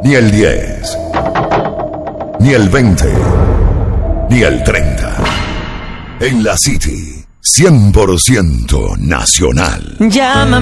ni el 10, ni el 20, ni el 30. En la City, 100% nacional. Llámame.